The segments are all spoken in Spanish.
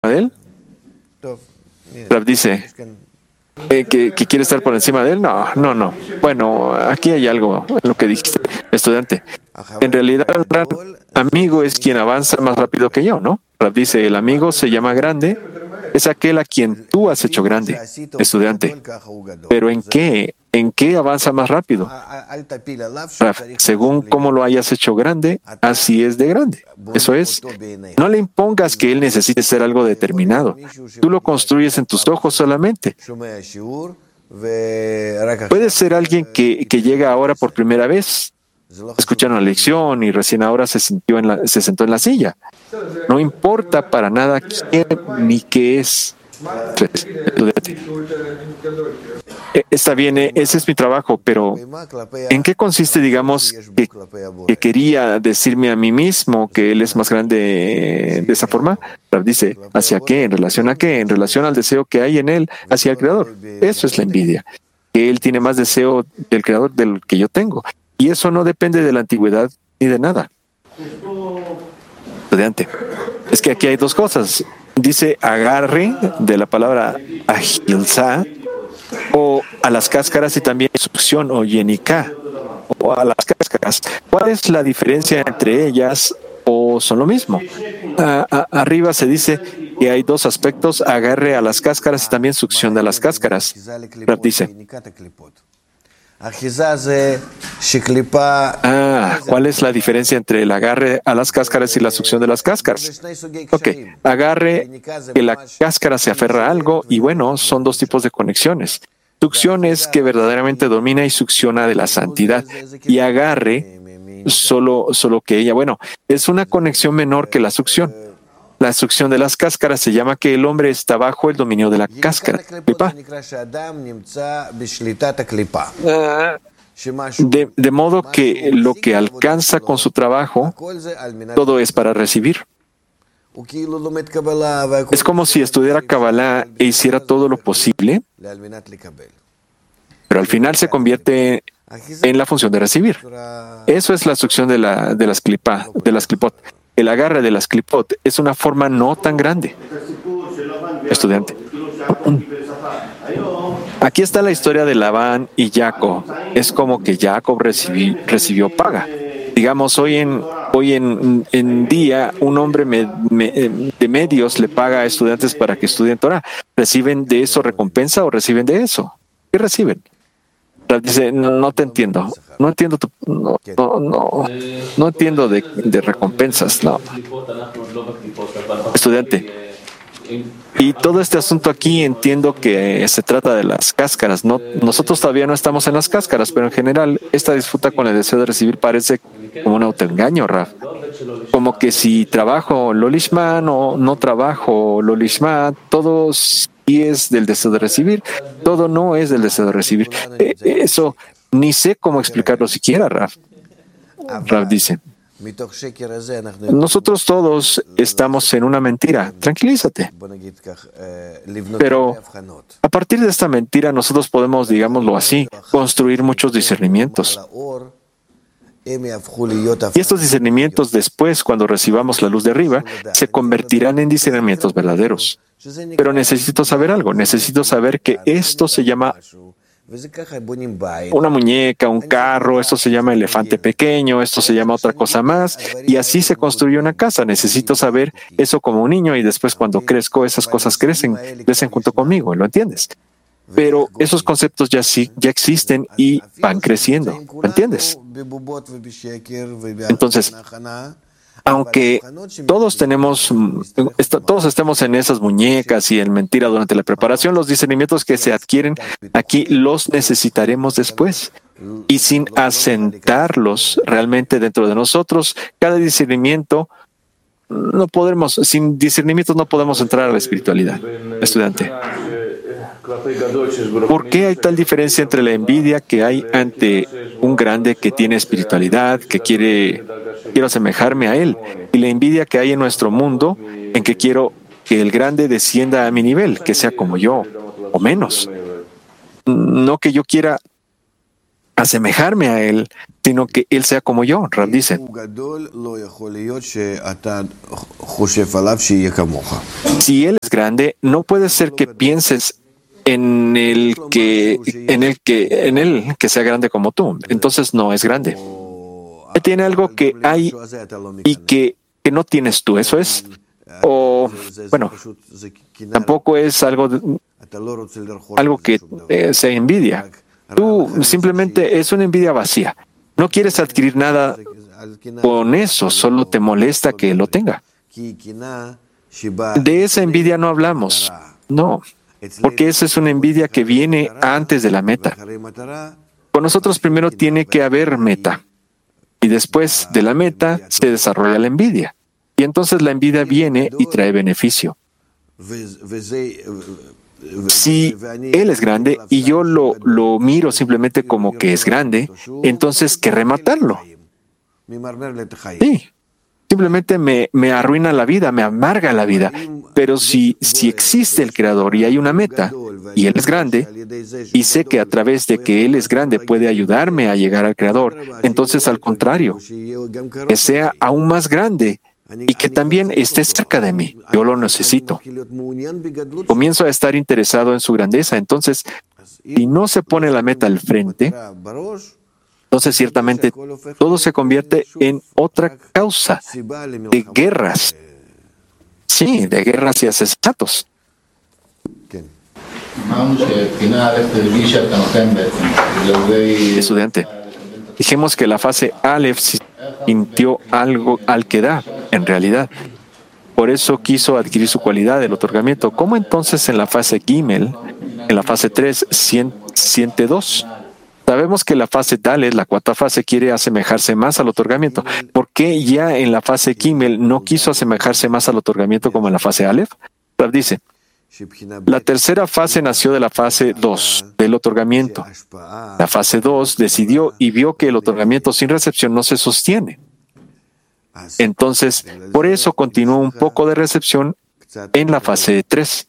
de él? Rav dice que quiere estar por encima de él. No. Bueno, aquí hay algo en lo que dijiste, estudiante. En realidad, el gran amigo es quien avanza más rápido que yo, ¿no? Rav dice, el amigo se llama grande, es aquel a quien tú has hecho grande, estudiante. Pero ¿en qué? ¿En qué avanza más rápido? Rav, según cómo lo hayas hecho grande, así es de grande. Eso es. No le impongas que él necesite ser algo determinado. Tú lo construyes en tus ojos solamente. Puede ser alguien que llega ahora por primera vez, escucharon la lección y recién ahora se sentó en la silla. No importa para nada quién ni qué es. Está bien, ese es mi trabajo, pero ¿en qué consiste, digamos, que quería decirme a mí mismo que él es más grande de esa forma? Dice, ¿hacia qué? ¿En relación a qué? En relación al deseo que hay en él hacia el Creador. Eso es la envidia. Que él tiene más deseo del Creador del que yo tengo. Y eso no depende de la antigüedad ni de nada. Estudiante, es que aquí hay dos cosas. Dice agarre de la palabra agilza o a las cáscaras y también succión o yenika o a las cáscaras. ¿Cuál es la diferencia entre ellas o son lo mismo? Arriba se dice que hay dos aspectos, agarre a las cáscaras y también succión de las cáscaras. Rav dice, ¿cuál es la diferencia entre el agarre a las cáscaras y la succión de las cáscaras? Ok, agarre, que la cáscara se aferra a algo y bueno, son dos tipos de conexiones. Succión es que verdaderamente domina y succiona de la santidad y agarre solo que ella, bueno, es una conexión menor que la succión. La succión de las cáscaras se llama que el hombre está bajo el dominio de la cáscara. De modo que lo que alcanza con su trabajo, todo es para recibir. Es como si estudiara Kabbalah e hiciera todo lo posible, pero al final se convierte en la función de recibir. Eso es la succión de las clipot. El agarre de las clipot es una forma no tan grande. Estudiante. Aquí está la historia de Labán y Jacob. Es como que Jacob recibió paga. Digamos, hoy en día, un hombre de medios le paga a estudiantes para que estudien Torah. ¿Reciben de eso recompensa o reciben de eso? ¿Qué reciben? Dice, no te entiendo. No entiendo no entiendo de recompensas, no. Estudiante. Y todo este asunto aquí entiendo que se trata de las cáscaras. No, nosotros todavía no estamos en las cáscaras, pero en general esta disputa con el deseo de recibir parece como un autoengaño, Rav. Como que si trabajo Lolishma o no trabajo Lolishma, todo sí es del deseo de recibir, todo no es del deseo de recibir. Eso ni sé cómo explicarlo siquiera, Rav. Rav dice, nosotros todos estamos en una mentira. Tranquilízate. Pero a partir de esta mentira nosotros podemos, digámoslo así, construir muchos discernimientos. Y estos discernimientos después, cuando recibamos la luz de arriba, se convertirán en discernimientos verdaderos. Pero necesito saber algo. Necesito saber que esto se llama una muñeca, un carro, esto se llama elefante pequeño, esto se llama otra cosa más, y así se construye una casa. Necesito saber eso como un niño y después cuando crezco, esas cosas crecen junto conmigo, ¿lo entiendes? Pero esos conceptos ya existen y van creciendo, ¿lo entiendes? Entonces, aunque todos estemos en esas muñecas y en mentira durante la preparación, los discernimientos que se adquieren aquí los necesitaremos después. Y sin asentarlos realmente dentro de nosotros, cada discernimiento sin discernimientos no podemos entrar a la espiritualidad. Estudiante. ¿Por qué hay tal diferencia entre la envidia que hay ante un grande que tiene espiritualidad, que quiero asemejarme a él, y la envidia que hay en nuestro mundo en que quiero que el grande descienda a mi nivel, que sea como yo, o menos? No que yo quiera asemejarme a Él, sino que Él sea como yo. Rab dice, si Él es grande, no puede ser que pienses en Él que sea grande como tú. Entonces no es grande. Él tiene algo que hay y que no tienes tú. Eso es. O, bueno, tampoco es algo que sea envidia. Tú simplemente es una envidia vacía. No quieres adquirir nada con eso, solo te molesta que lo tenga. De esa envidia no hablamos. No, porque esa es una envidia que viene antes de la meta. Con nosotros primero tiene que haber meta. Y después de la meta se desarrolla la envidia. Y entonces la envidia viene y trae beneficio. Si Él es grande y yo lo miro simplemente como que es grande, entonces querré matarlo. Sí, simplemente me arruina la vida, me amarga la vida. Pero si existe el Creador y hay una meta, y Él es grande, y sé que a través de que Él es grande puede ayudarme a llegar al Creador, entonces al contrario, que sea aún más grande, y que también esté cerca de mí. Yo lo necesito. Comienzo a estar interesado en su grandeza. Entonces, si no se pone la meta al frente, entonces ciertamente todo se convierte en otra causa de guerras. Sí, de guerras y asesinatos. Estudiante, dijimos que la fase Aleph sintió algo al que da, en realidad. Por eso quiso adquirir su cualidad del otorgamiento. ¿Cómo entonces en la fase Gimel, en la fase 3, siente 2? Sabemos que la fase Dalet, la cuarta fase, quiere asemejarse más al otorgamiento. ¿Por qué ya en la fase Gimel no quiso asemejarse más al otorgamiento como en la fase Aleph? Rab dice, la tercera fase nació de la fase 2, del otorgamiento. La fase 2 decidió y vio que el otorgamiento sin recepción no se sostiene. Entonces, por eso continuó un poco de recepción en la fase 3.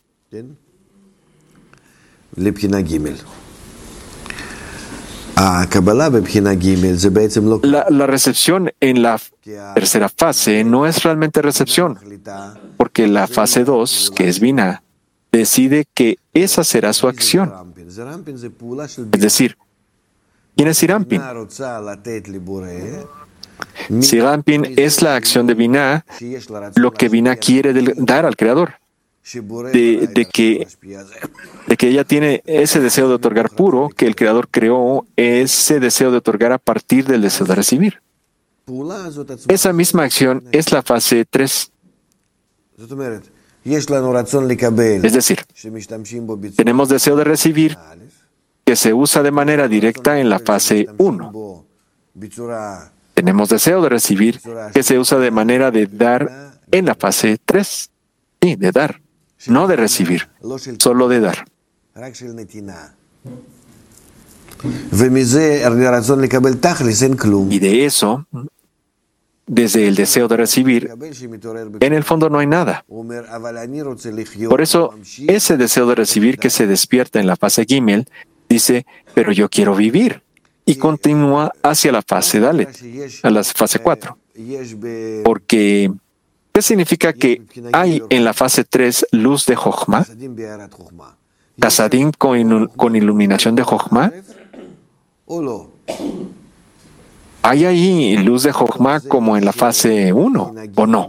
La recepción en la tercera fase no es realmente recepción, porque la fase 2, que es Binah, decide que esa será su acción. Es decir, ¿quién es Sirampin? Sirampin es la acción de Binah, lo que Binah quiere dar al Creador. De que ella tiene ese deseo de otorgar puro, que el Creador creó ese deseo de otorgar a partir del deseo de recibir. Esa misma acción es la fase 3. Es decir, tenemos deseo de recibir que se usa de manera directa en la fase 1. Tenemos deseo de recibir que se usa de manera de dar en la fase 3. Sí, de dar. No de recibir, solo de dar. Y de eso, desde el deseo de recibir, en el fondo no hay nada. Por eso, ese deseo de recibir que se despierta en la fase Gimel dice, pero yo quiero vivir. Y continúa hacia la fase Dalet, a la fase 4. Porque ¿qué significa que hay en la fase 3 luz de Jochma? ¿Kasadim con iluminación de Jochma? ¿Hay ahí luz de Jochma como en la fase 1 o no?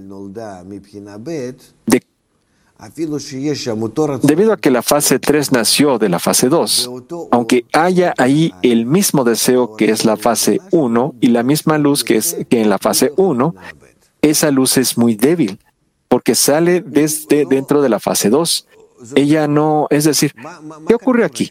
Debido a que la fase 3 nació de la fase 2, aunque haya ahí el mismo deseo que es la fase 1 y la misma luz que en la fase 1, esa luz es muy débil, porque sale desde dentro de la fase 2. Ella no, es decir, ¿qué ocurre aquí?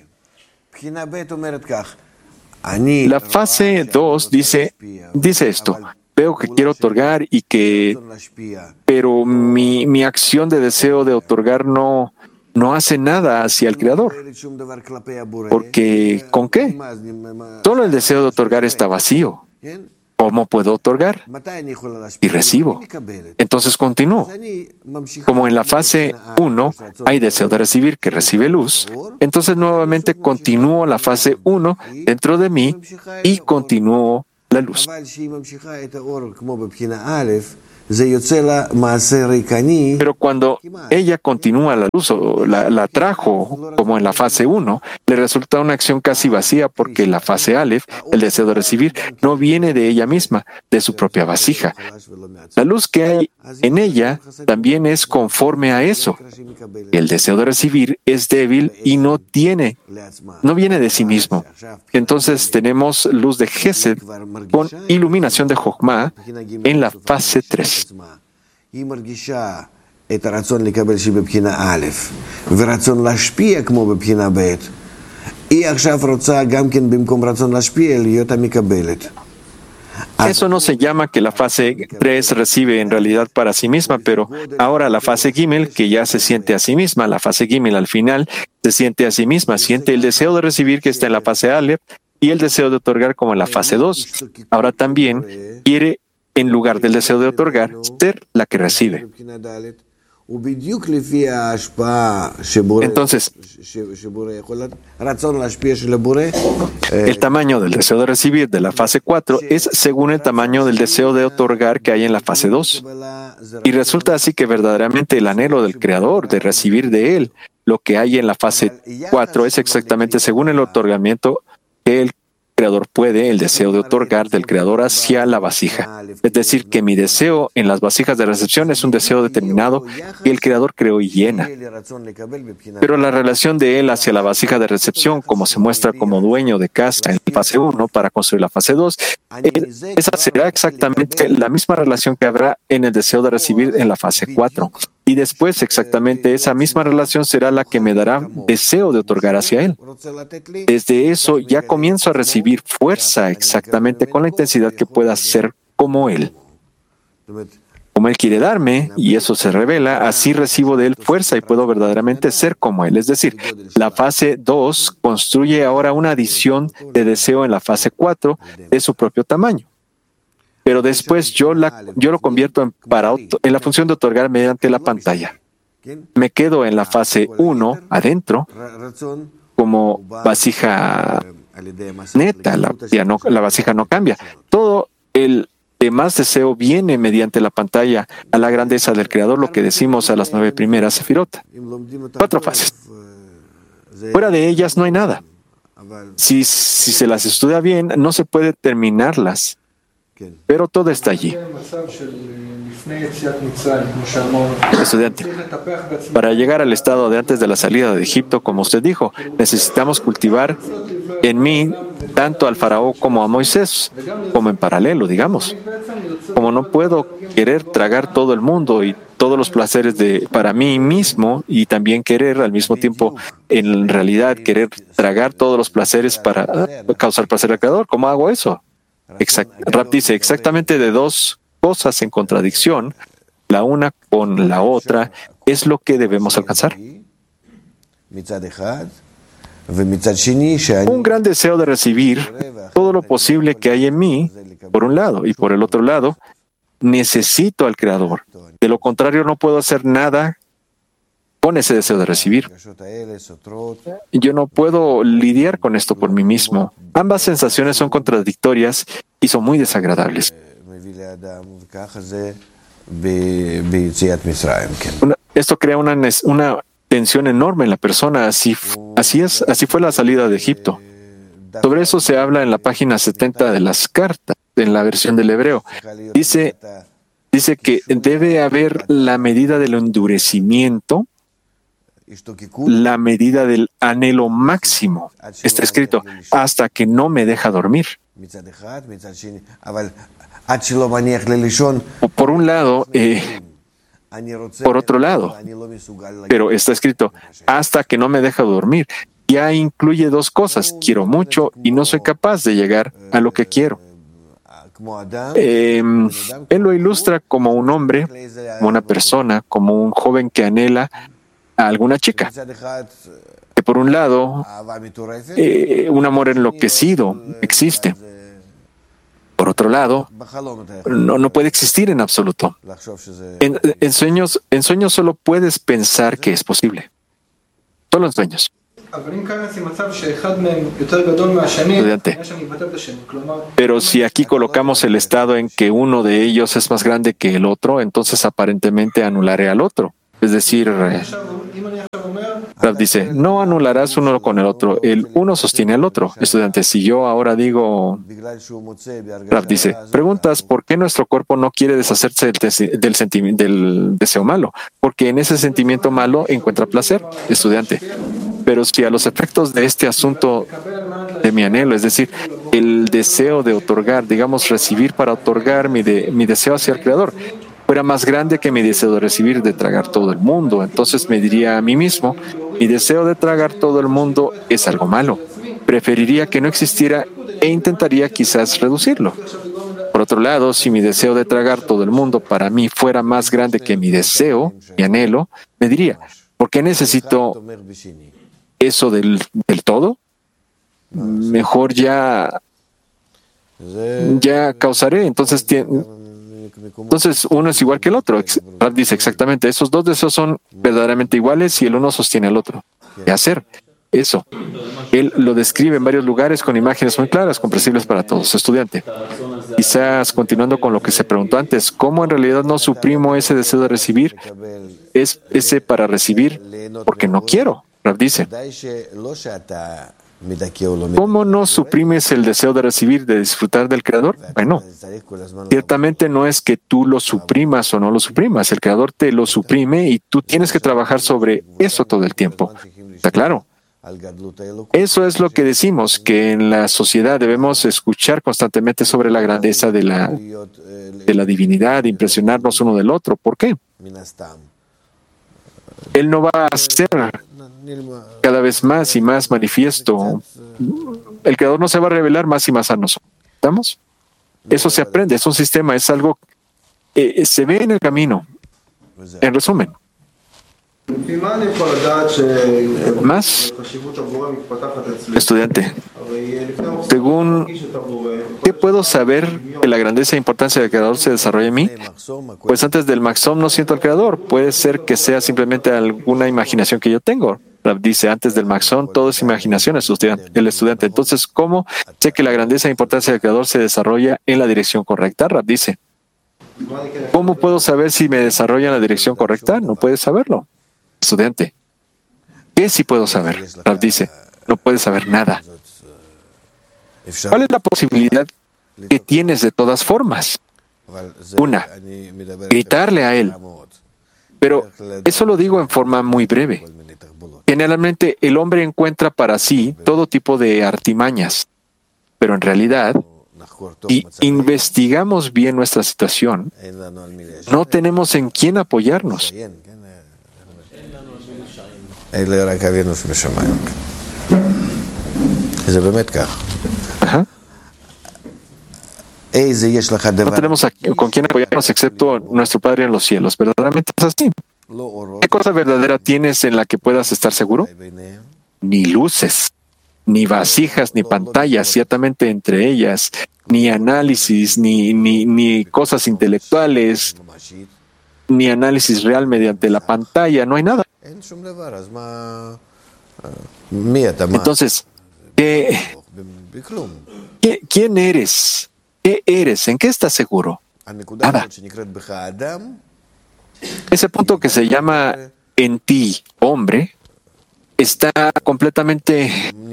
La fase 2 dice esto, veo que quiero otorgar pero mi acción de deseo de otorgar no hace nada hacia el Creador. Porque, ¿con qué? Solo el deseo de otorgar está vacío. ¿cómo puedo otorgar? Y recibo. Entonces continúo. Como en la fase 1 hay deseo de recibir que recibe luz, entonces nuevamente continúo la fase 1 dentro de mí y continúo la luz. Pero cuando ella continúa la luz o la trajo como en la fase 1, le resulta una acción casi vacía porque la fase Aleph, el deseo de recibir, no viene de ella misma, de su propia vasija. La luz que hay en ella también es conforme a eso. El deseo de recibir es débil y no viene de sí mismo. Entonces tenemos luz de Gesed con iluminación de Jochma en la fase 3. את הרצון לקבל שבבחינה א' ורצון להשפיע כמו בבחינה ב', היא עכשיו רוצה גם כן במקום רצון להשפיע להיות המקבלת. Eso no se llama que la fase 3 recibe en realidad para sí misma, pero ahora la fase Gimel, que ya se siente a sí misma, la fase Gimel al final se siente a sí misma, siente el deseo de recibir que está en la fase Aleph y el deseo de otorgar como en la fase 2. Ahora también quiere, en lugar del deseo de otorgar, ser la que recibe. Entonces, el tamaño del deseo de recibir de la fase 4 es según el tamaño del deseo de otorgar que hay en la fase 2. Y resulta así que verdaderamente el anhelo del Creador de recibir de Él lo que hay en la fase 4 es exactamente según el otorgamiento que el Creador puede, el deseo de otorgar del Creador hacia la vasija. Es decir, que mi deseo en las vasijas de recepción es un deseo determinado que el Creador creó y llena. Pero la relación de Él hacia la vasija de recepción, como se muestra como dueño de casa en la fase 1 para construir la fase 2, esa será exactamente la misma relación que habrá en el deseo de recibir en la fase 4. Y después exactamente esa misma relación será la que me dará deseo de otorgar hacia Él. Desde eso ya comienzo a recibir fuerza exactamente con la intensidad que pueda ser como Él. Como Él quiere darme, y eso se revela, así recibo de Él fuerza y puedo verdaderamente ser como Él. Es decir, la fase 2 construye ahora una adición de deseo en la fase 4 de su propio tamaño. Pero después yo lo convierto en la función de otorgar mediante la pantalla. Me quedo en la fase 1, adentro, como vasija neta. La vasija no cambia. Todo el demás deseo viene mediante la pantalla a la grandeza del Creador, lo que decimos a las 9 primeras sefirot. 4 fases. Fuera de ellas no hay nada. Si se las estudia bien, no se puede terminarlas. Pero todo está allí. Estudiante, para llegar al estado de antes de la salida de Egipto, como usted dijo, necesitamos cultivar en mí tanto al faraón como a Moisés, como en paralelo, digamos. Como no puedo querer tragar todo el mundo y todos los placeres para mí mismo y también querer al mismo tiempo, en realidad, querer tragar todos los placeres para causar placer al Creador, ¿cómo hago eso? Rab dice exactamente de dos cosas en contradicción, la una con la otra, es lo que debemos alcanzar. Un gran deseo de recibir todo lo posible que hay en mí, por un lado, y por el otro lado, necesito al Creador. De lo contrario, no puedo hacer nada con ese deseo de recibir. Yo no puedo lidiar con esto por mí mismo. Ambas sensaciones son contradictorias y son muy desagradables. Esto crea una tensión enorme en la persona. Así fue la salida de Egipto. Sobre eso se habla en la página 70 de las cartas, en la versión del hebreo. Dice que debe haber la medida del endurecimiento, la medida del anhelo máximo. Está escrito, hasta que no me deja dormir. Por un lado, por otro lado, pero está escrito, hasta que no me deja dormir. Ya incluye dos cosas, quiero mucho y no soy capaz de llegar a lo que quiero. Él lo ilustra como un hombre, como una persona, como un joven que anhela a alguna chica. Que por un lado, un amor enloquecido existe. Por otro lado, no puede existir en absoluto. En sueños solo puedes pensar que es posible. Solo en sueños. Estudiante. Pero si aquí colocamos el estado en que uno de ellos es más grande que el otro, entonces aparentemente anularé al otro. Es decir, Rav dice, no anularás uno con el otro, el uno sostiene al otro. Estudiante, si yo ahora digo, Rav dice, preguntas por qué nuestro cuerpo no quiere deshacerse del deseo malo, porque en ese sentimiento malo encuentra placer. Estudiante, pero si a los efectos de este asunto de mi anhelo, es decir, el deseo de otorgar, digamos, recibir para otorgar mi deseo hacia el Creador, fuera más grande que mi deseo de recibir, de tragar todo el mundo, entonces me diría a mí mismo, mi deseo de tragar todo el mundo es algo malo. Preferiría que no existiera e intentaría quizás reducirlo. Por otro lado, si mi deseo de tragar todo el mundo para mí fuera más grande que mi deseo, mi anhelo, me diría, ¿por qué necesito eso del todo? Mejor ya causaré. Entonces uno es igual que el otro. Rav dice exactamente, esos dos deseos son verdaderamente iguales y el uno sostiene al otro. ¿Qué hacer? Eso. Él lo describe en varios lugares con imágenes muy claras, comprensibles para todos. Estudiante, quizás continuando con lo que se preguntó antes, ¿cómo en realidad no suprimo ese deseo de recibir? Es ese para recibir porque no quiero. Rav dice, ¿cómo no suprimes el deseo de recibir, de disfrutar del Creador? Bueno, ciertamente no es que tú lo suprimas o no lo suprimas. El Creador te lo suprime y tú tienes que trabajar sobre eso todo el tiempo. ¿Está claro? Eso es lo que decimos, que en la sociedad debemos escuchar constantemente sobre la grandeza de la divinidad, impresionarnos uno del otro. ¿Por qué? Él no va a ser cada vez más y más manifiesto. El Creador no se va a revelar más y más a nosotros. ¿Estamos? Eso se aprende, es un sistema, es algo que se ve en el camino. En resumen. Más, estudiante, según ¿qué puedo saber que la grandeza e importancia del Creador se desarrolla en mí? Pues antes del Maxom no siento al Creador. Puede ser que sea simplemente alguna imaginación que yo tengo. Rav dice, antes del Maxom todo es imaginación, el estudiante. Entonces, ¿cómo sé que la grandeza e importancia del Creador se desarrolla en la dirección correcta? Rav dice, ¿cómo puedo saber si me desarrolla en la dirección correcta? No puedes saberlo. Estudiante, ¿qué sí puedo saber? Rav dice, no puedes saber nada. ¿Cuál es la posibilidad que tienes de todas formas? Una, gritarle a él. Pero eso lo digo en forma muy breve. Generalmente el hombre encuentra para sí todo tipo de artimañas, pero en realidad, si investigamos bien nuestra situación, no tenemos en quién apoyarnos. Ajá. No tenemos con quién apoyarnos excepto nuestro Padre en los cielos. ¿Verdaderamente es así? ¿Qué cosa verdadera tienes en la que puedas estar seguro? Ni luces, ni vasijas, ni pantallas, ciertamente entre ellas, ni análisis, ni cosas intelectuales, ni análisis real mediante la pantalla. No hay nada. Entonces, ¿quién eres? ¿Qué eres? ¿En qué estás seguro? Nada. Ese punto que se llama en ti, hombre, está completamente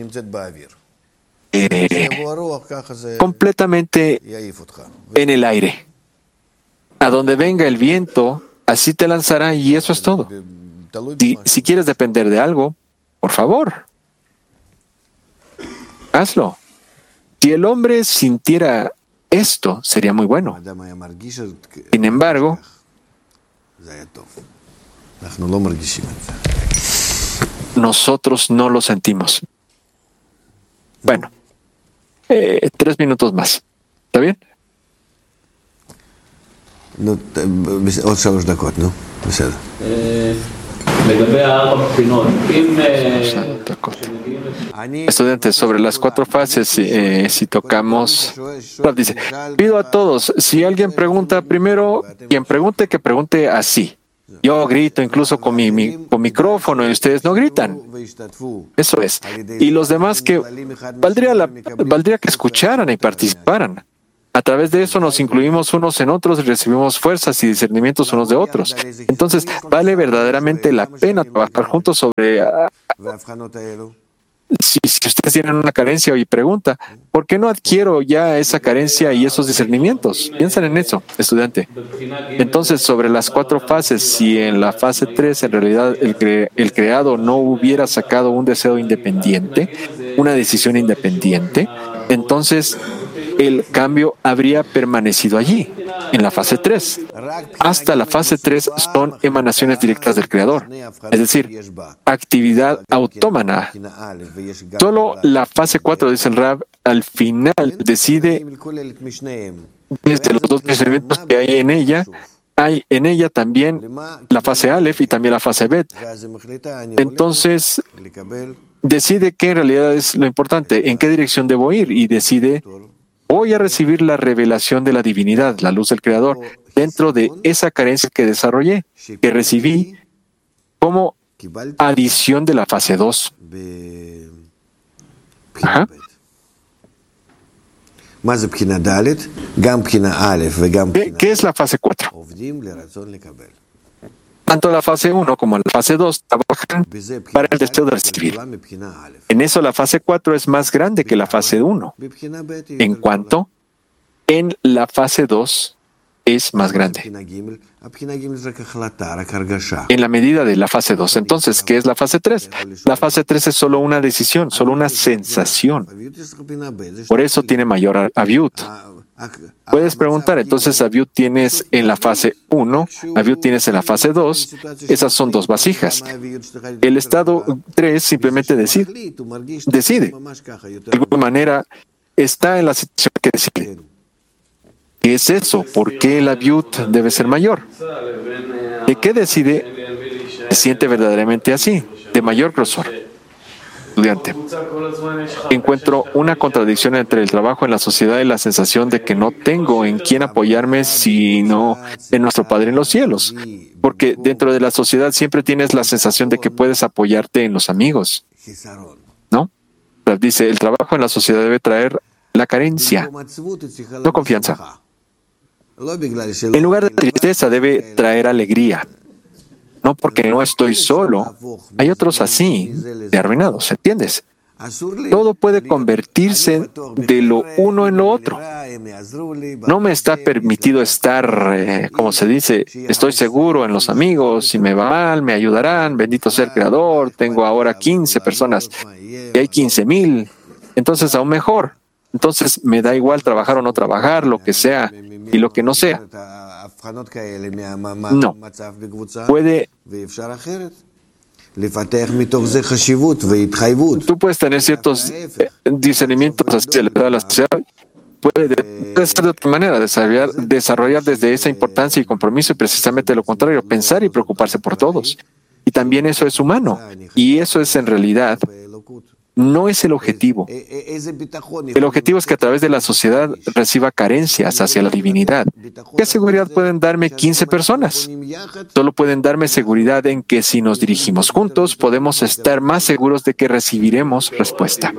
en el aire. A donde venga el viento, así te lanzará y eso es todo. Si quieres depender de algo, por favor, hazlo. Si el hombre sintiera esto, sería muy bueno. Sin embargo, nosotros no lo sentimos. Bueno, 3 minutos más. ¿Está bien? עוד 3 דקות, נו, בסדר. לגבי 4 בחינות, אם Estudiantes, sobre las 4 fases, si tocamos, dice, pido a todos, si alguien pregunta primero, quien pregunte, que pregunte así. Yo grito incluso con con micrófono y ustedes no gritan. Eso es. Y los demás que valdría que escucharan y participaran. A través de eso nos incluimos unos en otros y recibimos fuerzas y discernimientos unos de otros. Entonces, vale verdaderamente la pena trabajar juntos sobre... Si ustedes tienen una carencia y pregunta, ¿por qué no adquiero ya esa carencia y esos discernimientos? Piensen en eso, estudiante. Entonces, sobre las 4 fases, si en la fase 3 en realidad el creado no hubiera sacado un deseo independiente, una decisión independiente, entonces el cambio habría permanecido allí, en la fase 3. Hasta la fase 3 son emanaciones directas del Creador, es decir, actividad autómana. Solo la fase 4, dice el Rab, al final decide desde los 2 pensamientos que hay en ella también la fase Aleph y también la fase Bet. Entonces, decide qué en realidad es lo importante, en qué dirección debo ir, y decide: voy a recibir la revelación de la divinidad, la luz del Creador, dentro de esa carencia que desarrollé, que recibí como adición de la fase 2. Ajá. ¿Qué es la fase 4? Tanto la fase 1 como la fase 2 trabajan para el deseo de recibir. En eso la fase 4 es más grande que la fase 1. En cuanto en la fase 2 es más grande. En la medida de la fase 2. Entonces, ¿qué es la fase 3? La fase 3 es solo una decisión, solo una sensación. Por eso tiene mayor aviut. Puedes preguntar, entonces aviut tienes en la fase 1, aviut tienes en la fase 2, esas son 2 vasijas. El estado 3 simplemente decide. De alguna manera está en la situación que decide. ¿Qué es eso? ¿Por qué el aviut debe ser mayor? ¿De qué decide? Se siente verdaderamente así, de mayor grosor. Estudiante, encuentro una contradicción entre el trabajo en la sociedad y la sensación de que no tengo en quién apoyarme sino en nuestro Padre en los cielos. Porque dentro de la sociedad siempre tienes la sensación de que puedes apoyarte en los amigos, ¿no? Dice, el trabajo en la sociedad debe traer la carencia, no confianza. En lugar de tristeza debe traer alegría. No porque no estoy solo, hay otros así, de arruinados, ¿entiendes? Todo puede convertirse de lo uno en lo otro. No me está permitido estar, como se dice, estoy seguro en los amigos, si me va mal, me ayudarán, bendito sea el Creador, tengo ahora 15 personas y hay 15,000, entonces aún mejor. Entonces me da igual trabajar o no trabajar, lo que sea y lo que no sea. No. Tú puedes tener ciertos discernimientos hacia la sociedad. Puede ser de otra manera, desarrollar desde esa importancia y compromiso, y precisamente lo contrario, pensar y preocuparse por todos. Y también eso es humano. Y eso es en realidad, no es el objetivo. El objetivo es que a través de la sociedad reciba carencias hacia la divinidad. ¿Qué seguridad pueden darme 15 personas? Solo pueden darme seguridad en que si nos dirigimos juntos, podemos estar más seguros de que recibiremos respuesta.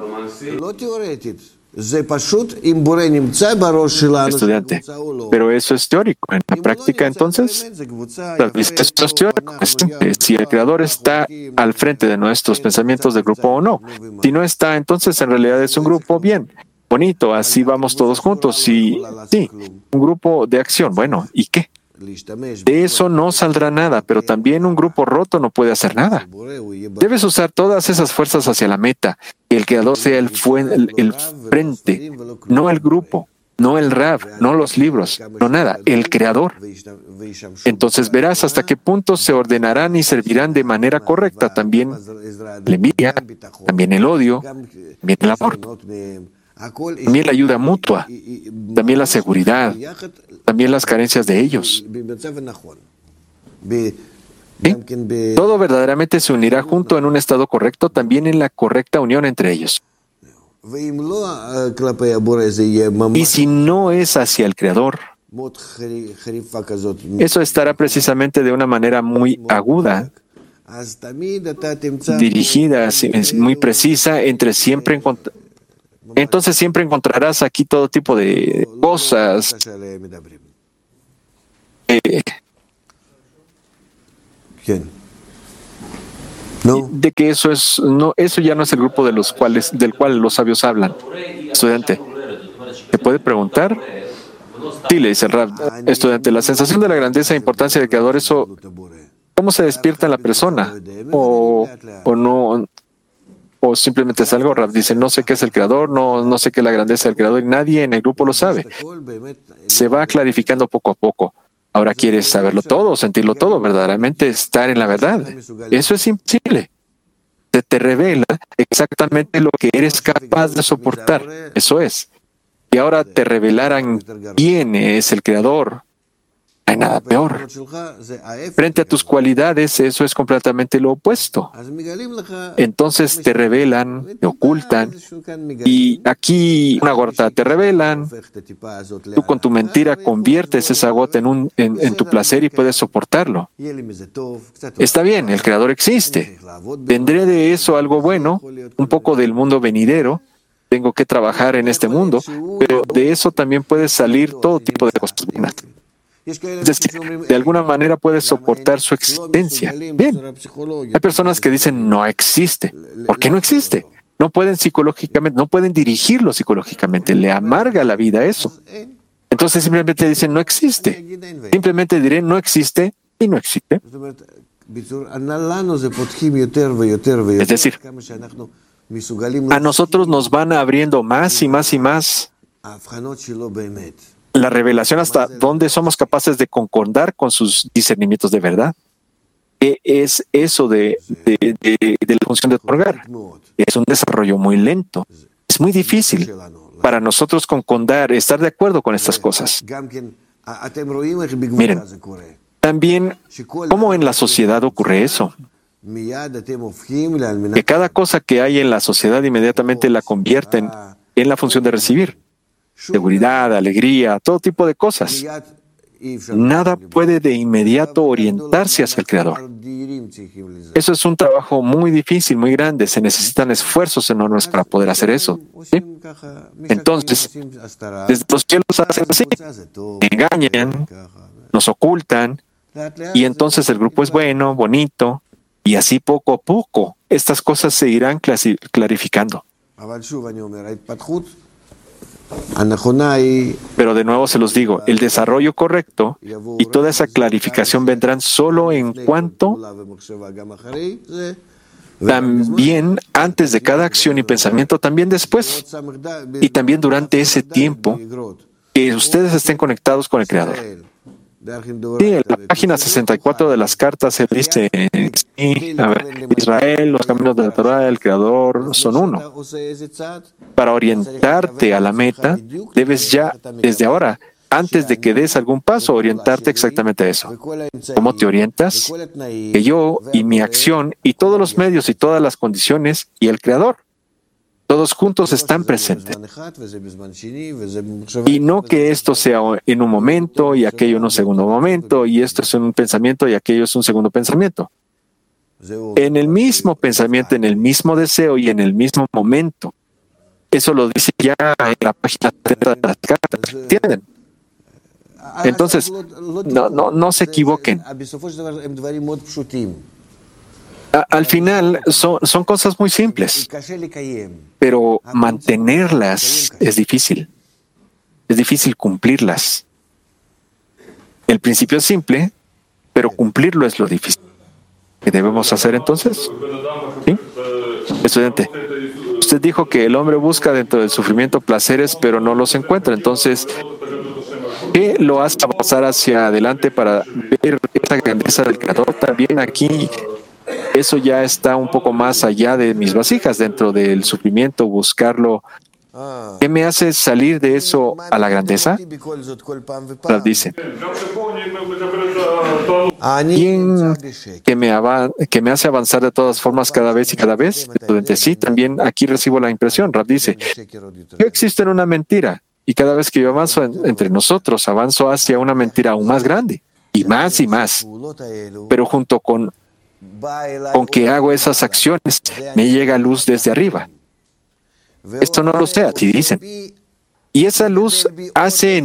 Estudiante, pero eso es teórico. En la práctica, entonces, eso es teórico. Si el Creador está al frente de nuestros pensamientos de grupo o no. Si no está, entonces en realidad es un grupo bien, bonito, así vamos todos juntos. Y sí, un grupo de acción. Bueno, ¿y qué? De eso no saldrá nada, pero también un grupo roto no puede hacer nada. Debes usar todas esas fuerzas hacia la meta. Que el Creador sea el frente, no el grupo, no el Rab, no los libros, no nada, el Creador. Entonces verás hasta qué punto se ordenarán y servirán de manera correcta también la envidia, también el odio, también el amor, también la ayuda mutua, también la seguridad, también las carencias de ellos. ¿Sí? Todo verdaderamente se unirá junto en un estado correcto, también en la correcta unión entre ellos. Y si no es hacia el Creador, eso estará precisamente de una manera muy aguda, dirigida, muy precisa, entonces siempre encontrarás aquí todo tipo de cosas de que eso ya no es el grupo del cual los sabios hablan. Estudiante, ¿te puede preguntar? Sí, le dice el Rab. Estudiante, la sensación de la grandeza e importancia del Creador, eso, ¿cómo se despierta en la persona? O no, o simplemente es algo. Rab dice, no sé qué es el Creador, no sé qué es la grandeza del Creador, y nadie en el grupo lo sabe. Se va clarificando poco a poco. Ahora quieres saberlo todo, sentirlo todo, verdaderamente estar en la verdad. Eso es imposible. Te revela exactamente lo que eres capaz de soportar. Eso es. Y ahora te revelaran quién es el Creador. No hay nada peor. Frente a tus cualidades, eso es completamente lo opuesto. Entonces te revelan, te ocultan, y aquí una gota te revelan. Tú con tu mentira conviertes esa gota en tu placer y puedes soportarlo. Está bien, el Creador existe. Tendré de eso algo bueno, un poco del mundo venidero. Tengo que trabajar en este mundo, pero de eso también puede salir todo tipo de cosas buenas. Es decir, de alguna manera puedes soportar su existencia. Bien, hay personas que dicen no existe. ¿Por qué no existe? No pueden psicológicamente, no pueden dirigirlo psicológicamente. Le amarga la vida eso. Entonces simplemente dicen no existe. Simplemente diré no existe y no existe. Es decir, a nosotros nos van abriendo más y más y más la revelación hasta dónde somos capaces de concordar con sus discernimientos de verdad. ¿Qué es eso de la función de otorgar? Es un desarrollo muy lento. Es muy difícil para nosotros concordar, estar de acuerdo con estas cosas. Miren, también, ¿cómo en la sociedad ocurre eso? Que cada cosa que hay en la sociedad inmediatamente la convierten en la función de recibir. Seguridad, alegría, todo tipo de cosas. Nada puede de inmediato orientarse hacia el Creador. Eso es un trabajo muy difícil, muy grande. Se necesitan esfuerzos enormes para poder hacer eso. ¿Sí? Entonces, desde los cielos hacen así. Engañan, nos ocultan, y entonces el grupo es bueno, bonito, y así poco a poco estas cosas se irán clarificando. Pero de nuevo se los digo, el desarrollo correcto y toda esa clarificación vendrán solo en cuanto también antes de cada acción y pensamiento, también después y también durante ese tiempo que ustedes estén conectados con el Creador. Sí, en la página 64 de las cartas se dice, Israel, los caminos de la Torah, el Creador son uno. Para orientarte a la meta, debes ya, desde ahora, antes de que des algún paso, orientarte exactamente a eso. ¿Cómo te orientas? Que yo y mi acción y todos los medios y todas las condiciones y el Creador, todos juntos están presentes. Y no que esto sea en un momento y aquello en un segundo momento, y esto es un pensamiento y aquello es un segundo pensamiento. En el mismo pensamiento, en el mismo deseo y en el mismo momento. Eso lo dice ya en la página de las cartas. ¿Entienden? Entonces, no se equivoquen. Al final son cosas muy simples, pero mantenerlas es difícil. Es difícil cumplirlas. El principio es simple, pero cumplirlo es lo difícil. ¿Qué debemos hacer entonces? ¿Sí? Estudiante, usted dijo que el hombre busca dentro del sufrimiento placeres, pero no los encuentra. Entonces, ¿qué lo hace pasar hacia adelante para ver esa grandeza del Creador? También aquí, eso ya está un poco más allá de mis vasijas, dentro del sufrimiento, buscarlo ¿Qué me hace salir de eso a la grandeza? Rav dice, ¿quién que me hace avanzar de todas formas cada vez y cada vez? Estudiante, sí, también aquí recibo la impresión. Rav dice, yo existo en una mentira y cada vez que yo avanzo entre nosotros, avanzo hacia una mentira aún más grande y más y más. Pero junto con que hago esas acciones, me llega luz desde arriba. Esto no lo sé, así dicen. Y esa luz hace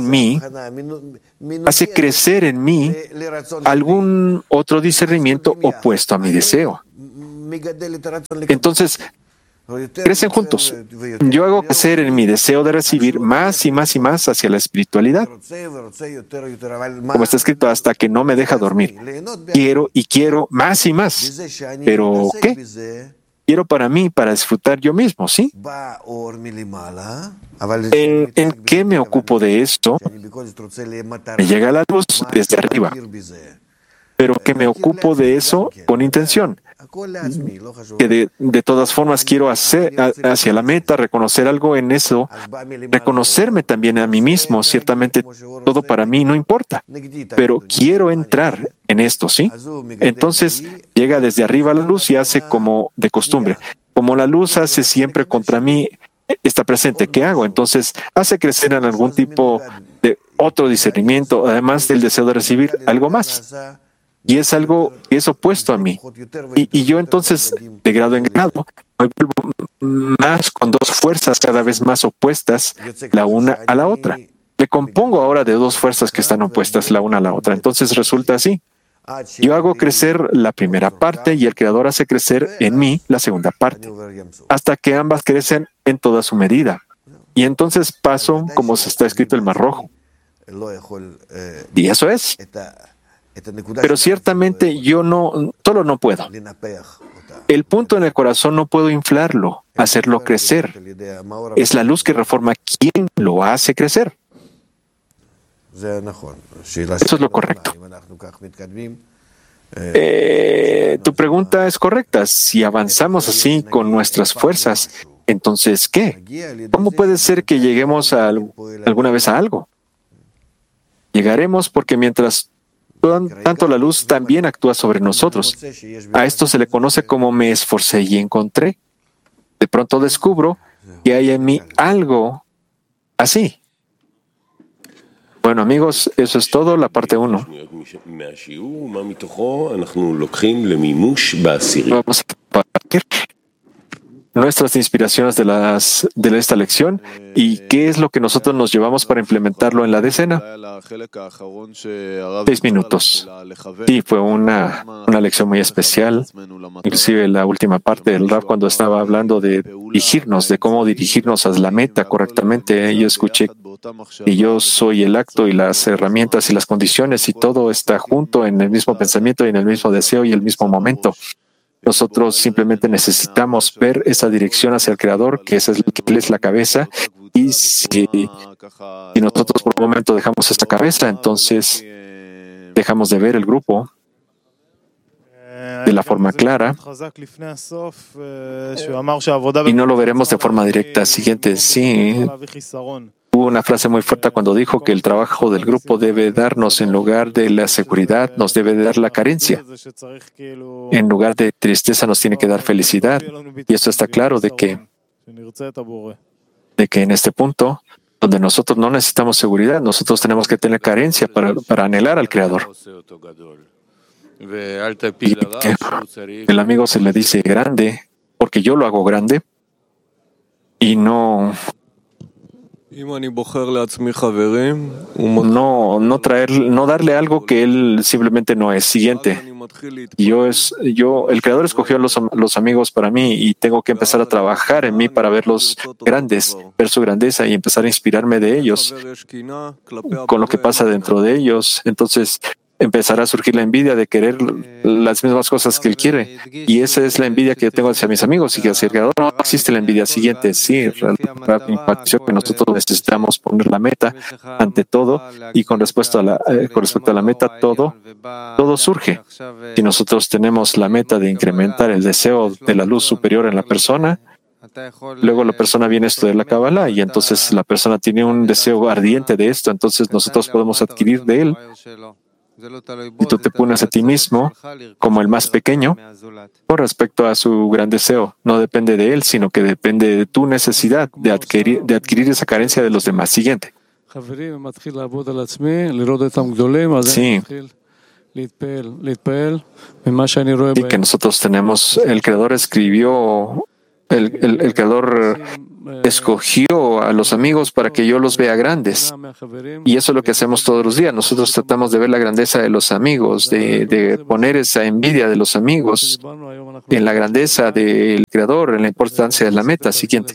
crecer en mí algún otro discernimiento opuesto a mi deseo. Entonces, crecen juntos. Yo hago crecer en mi deseo de recibir más y más y más hacia la espiritualidad. Como está escrito, hasta que no me deja dormir. Quiero y quiero más y más. ¿Pero qué? Quiero para mí, para disfrutar yo mismo, ¿sí? ¿En qué me ocupo de esto? Me llega la luz desde arriba. Pero que me ocupo de eso con intención. Que de todas formas quiero hacer hacia la meta, reconocer algo en eso, reconocerme también a mí mismo. Ciertamente todo para mí no importa, pero quiero entrar en esto, ¿sí? Entonces llega desde arriba la luz y hace como de costumbre. Como la luz hace siempre contra mí, está presente. ¿Qué hago? Entonces hace crecer en algún tipo de otro discernimiento, además del deseo de recibir algo más. Y es algo que es opuesto a mí. Y yo entonces, de grado en grado, me vuelvo más con dos fuerzas cada vez más opuestas la una a la otra. Me compongo ahora de dos fuerzas que están opuestas la una a la otra. Entonces resulta así. Yo hago crecer la primera parte y el Creador hace crecer en mí la segunda parte, hasta que ambas crecen en toda su medida. Y entonces paso, como se está escrito, el Mar Rojo. Y eso es. Pero ciertamente yo solo no puedo. El punto en el corazón no puedo inflarlo, hacerlo crecer. Es la luz que reforma quien lo hace crecer. Eso es lo correcto. Tu pregunta es correcta. Si avanzamos así con nuestras fuerzas, entonces, ¿qué? ¿Cómo puede ser que lleguemos alguna vez a algo? Llegaremos porque mientras tanto la luz también actúa sobre nosotros. A esto se le conoce como me esforcé y encontré. De pronto descubro que hay en mí algo así. Bueno, amigos, eso es todo, la parte 1. Vamos a compartir nuestras inspiraciones de esta lección y qué es lo que nosotros nos llevamos para implementarlo en la decena. 6 minutos. Sí, fue una lección muy especial. Inclusive la última parte del Rav, cuando estaba hablando de dirigirnos, de cómo dirigirnos a la meta correctamente, yo escuché que yo soy el acto y las herramientas y las condiciones y todo está junto en el mismo pensamiento y en el mismo deseo y el mismo momento. Nosotros simplemente necesitamos ver esa dirección hacia el Creador, que esa es la cabeza, y si nosotros por un momento dejamos esta cabeza, entonces dejamos de ver el grupo de la forma clara y no lo veremos de forma directa. Siguiente, sí. Hubo una frase muy fuerte cuando dijo que el trabajo del grupo debe darnos, en lugar de la seguridad, nos debe dar la carencia. En lugar de tristeza nos tiene que dar felicidad. Y esto está claro de que en este punto, donde nosotros no necesitamos seguridad, nosotros tenemos que tener carencia para anhelar al Creador. Y el amigo se le dice grande, porque yo lo hago grande, y no darle algo que él simplemente no es. Siguiente. El Creador escogió los amigos para mí y tengo que empezar a trabajar en mí para verlos grandes, ver su grandeza y empezar a inspirarme de ellos con lo que pasa dentro de ellos. Entonces empezará a surgir la envidia de querer las mismas cosas que él quiere. Y esa es la envidia que yo tengo hacia mis amigos y que hacia el Creador no existe la envidia. Siguiente, sí, impactación que nosotros necesitamos poner la meta ante todo y con respecto a la meta todo surge. Si nosotros tenemos la meta de incrementar el deseo de la luz superior en la persona, Luego la persona viene a estudiar la Kabbalah y entonces la persona tiene un deseo ardiente de esto, entonces nosotros podemos adquirir de él. Y tú te pones a ti mismo como el más pequeño con respecto a su gran deseo. No depende de él, sino que depende de tu necesidad de adquirir esa carencia de los demás. Siguiente. Sí. Y que nosotros tenemos, el Creador escribió, el Creador escogió a los amigos para que yo los vea grandes. Y eso es lo que hacemos todos los días. Nosotros tratamos de ver la grandeza de los amigos, de poner esa envidia de los amigos en la grandeza del Creador, en la importancia de la meta. Siguiente.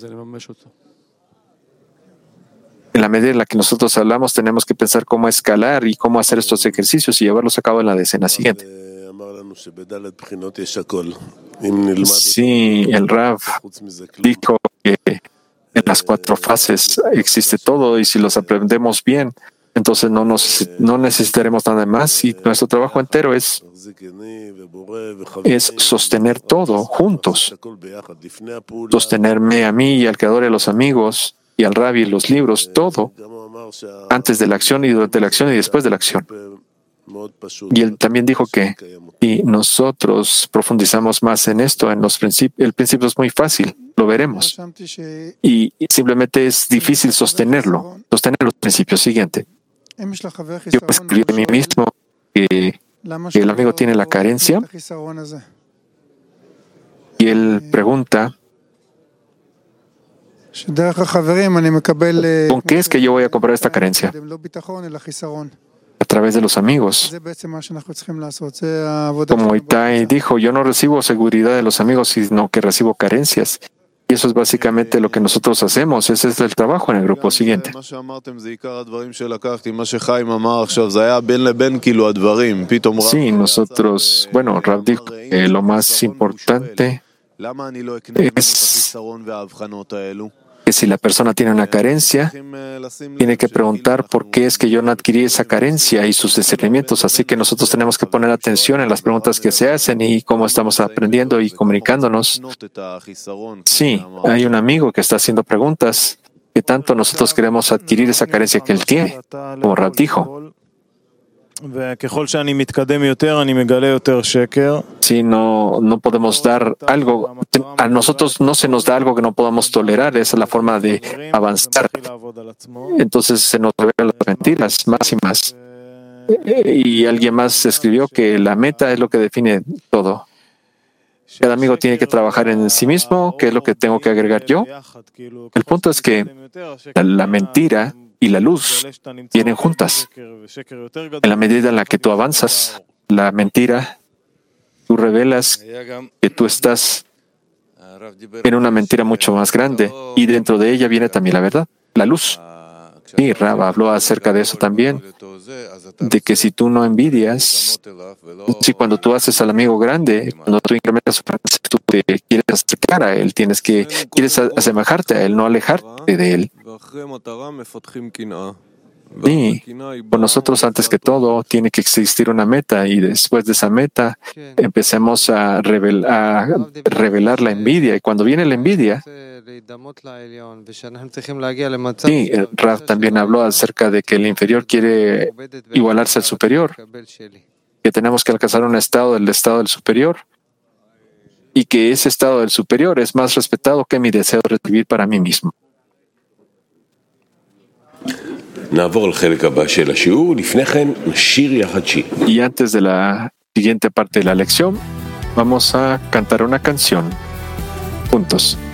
En la medida en la que nosotros hablamos, tenemos que pensar cómo escalar y cómo hacer estos ejercicios y llevarlos a cabo en la decena siguiente. Sí, el Rav dijo que en las 4 fases existe todo y si los aprendemos bien, entonces no necesitaremos nada más y nuestro trabajo entero es sostener todo juntos, sostenerme a mí y al Creador y a los amigos y al Rabbi y los libros, todo antes de la acción y durante la acción y después de la acción. Y él también dijo que si nosotros profundizamos más en esto, en los principios, el principio es muy fácil, lo veremos. Y simplemente es difícil sostener los principios. Siguiente. Yo escribí a mí mismo que el amigo tiene la carencia y él pregunta, ¿con qué es que yo voy a comprar esta carencia? A través de los amigos. Como Itai dijo, yo no recibo seguridad de los amigos, sino que recibo carencias. Y eso es básicamente lo que nosotros hacemos. Ese es el trabajo en el grupo siguiente. Sí, nosotros, Rav dijo que lo más importante es que si la persona tiene una carencia, tiene que preguntar por qué es que yo no adquirí esa carencia y sus discernimientos. Así que nosotros tenemos que poner atención en las preguntas que se hacen y cómo estamos aprendiendo y comunicándonos. Sí, hay un amigo que está haciendo preguntas que tanto nosotros queremos adquirir esa carencia que él tiene, como Rab dijo. Si no podemos dar algo, a nosotros no se nos da algo que no podamos tolerar, esa es la forma de avanzar. Entonces se nos revelan las mentiras más y más. Y alguien más escribió que la meta es lo que define todo. Cada amigo tiene que trabajar en sí mismo, ¿qué es lo que tengo que agregar yo? El punto es que la mentira y la luz vienen juntas. En la medida en la que tú avanzas, la mentira, tú revelas que tú estás en una mentira mucho más grande y dentro de ella viene también la verdad, la luz. Y Rav habló acerca de eso también, de que si tú no envidias, si cuando tú haces al amigo grande, cuando tú incrementas su presencia, tú te quieres acercar a él, quieres asemejarte a él, no alejarte de él. Sí, con nosotros antes que todo tiene que existir una meta y después de esa meta empecemos a revelar la envidia y cuando viene la envidia, sí, Rav también habló acerca de que el inferior quiere igualarse al superior, que tenemos que alcanzar un estado del superior y que ese estado del superior es más respetado que mi deseo de recibir para mí mismo. Y antes de la siguiente parte de la lección, vamos a cantar una canción juntos.